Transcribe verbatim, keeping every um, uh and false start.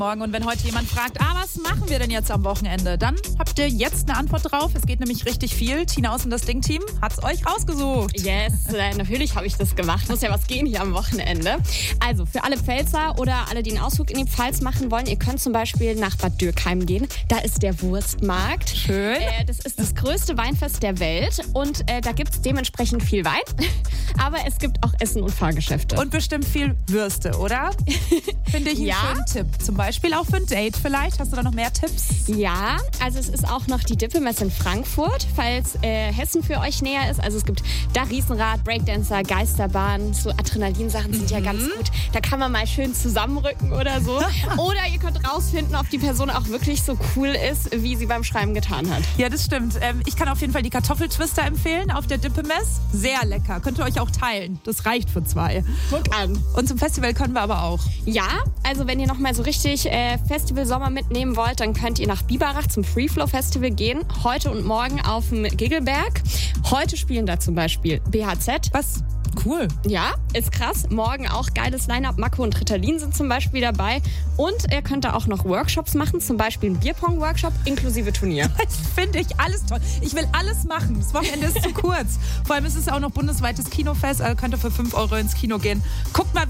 Morgen. Und wenn heute jemand fragt, ah, was machen wir denn jetzt am Wochenende? Dann habt ihr jetzt eine Antwort drauf. Es geht nämlich richtig viel. Tina aus und das Ding-Team hat's euch rausgesucht. Yes, äh, natürlich habe ich das gemacht. Muss ja was gehen hier am Wochenende. Also für alle Pfälzer oder alle, die einen Ausflug in die Pfalz machen wollen, ihr könnt zum Beispiel nach Bad Dürkheim gehen. Da ist der Wurstmarkt. Schön. Äh, das ist das größte Weinfest der Welt und äh, da gibt es dementsprechend viel Wein. Aber es gibt auch Essen und Fahrgeschäfte. Und bestimmt viel Würste, oder? Finde ich einen Ja. schönen Tipp. Zum Beispiel auch für ein Date vielleicht. Hast du da noch mehr Tipps? Ja, also es ist auch noch die Dippemesse in Frankfurt, falls äh, Hessen für euch näher ist. Also es gibt da Riesenrad, Breakdancer, Geisterbahn, so Adrenalinsachen sind Mhm. ja ganz gut. Da kann man mal schön zusammenrücken oder so. Oder ihr könnt rausfinden, ob die Person auch wirklich so cool ist, wie sie beim Schreiben getan hat. Ja, das stimmt. Ähm, ich kann auf jeden Fall die Kartoffeltwister empfehlen auf der Dippemess. Sehr lecker. Könnt ihr euch auch teilen. Das reicht für zwei. Guck an. Und zum Festival können wir aber auch. Ja, also wenn ihr noch mal so richtig äh, Festival-Sommer mitnehmen wollt, dann könnt ihr nach Biberach zum Free Flow Festival gehen. Heute und morgen auf dem Giggelberg. Heute spielen da zum Beispiel B H Z. Was? Cool. Ja, ist krass. Morgen auch geiles Line-Up. Mako und Ritalin sind zum Beispiel dabei. Und ihr könnt da auch noch Workshops machen, zum Beispiel einen Bierpong-Workshop inklusive Turnier. Das finde ich alles toll. Ich will alles machen. Das Wochenende ist zu kurz. Vor allem ist es auch noch bundesweites Kinofest. Also könnt ihr für fünf Euro ins Kino gehen. Guckt mal,